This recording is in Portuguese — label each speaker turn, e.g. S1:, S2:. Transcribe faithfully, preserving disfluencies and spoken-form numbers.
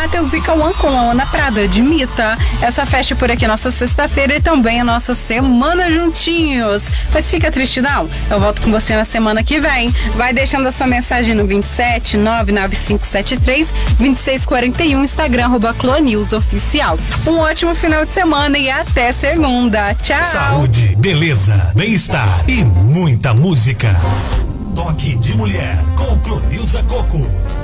S1: Matheus e Cauã com a Ana Prada, Admita. Essa fecha por aqui nossa sexta-feira e também a nossa semana juntinhos. Mas fica triste não, eu volto com você na semana que vem. Vai deixando a sua mensagem no vinte e sete, nove nove cinco sete três, vinte e seis quarenta e um, Instagram, arroba Clonews Oficial. Um ótimo final de semana e até segunda. Tchau.
S2: Saúde, beleza, bem-estar e muita música. Toque de Mulher com Clonilza Coco.